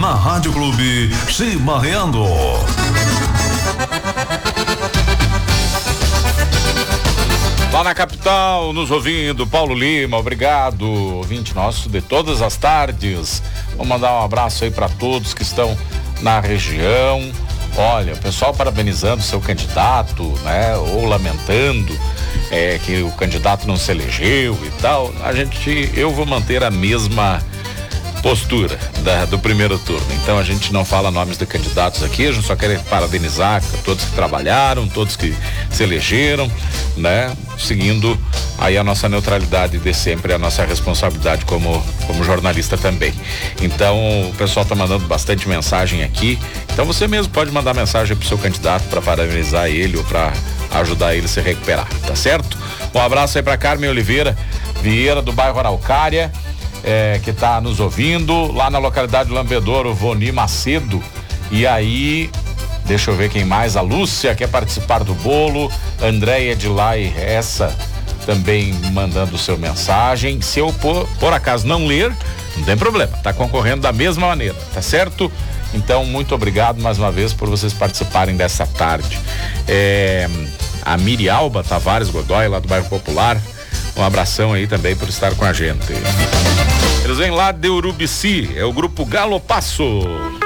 na Rádio Clube Chimarreando. Lá na capital, nos ouvindo, Paulo Lima, obrigado, ouvinte nosso de todas as tardes. Vou mandar um abraço aí para todos que estão na região. Olha, o pessoal parabenizando seu candidato, né? Ou lamentando que o candidato não se elegeu e tal. Eu vou manter a mesma postura do primeiro turno. Então a gente não fala nomes de candidatos aqui, a gente só quer parabenizar todos que trabalharam, todos que se elegeram, né? Seguindo aí a nossa neutralidade de sempre, a nossa responsabilidade como jornalista também. Então o pessoal tá mandando bastante mensagem aqui, então você mesmo pode mandar mensagem pro seu candidato para parabenizar ele ou para ajudar ele a se recuperar, tá certo? Um abraço aí para Carmen Oliveira Vieira, do bairro Araucária, que tá nos ouvindo, lá na localidade do Lambedouro, Voni Macedo. E aí, deixa eu ver quem mais, a Lúcia quer participar do bolo, Andréia de Lai essa também mandando seu mensagem. Se eu por acaso não ler, não tem problema, tá concorrendo da mesma maneira, tá certo? Então, muito obrigado mais uma vez por vocês participarem dessa tarde. A Mirialba Tavares Godoy, lá do bairro Popular, um abração aí também por estar com a gente. Eles vêm lá de Urubici, é o grupo Galo Passo.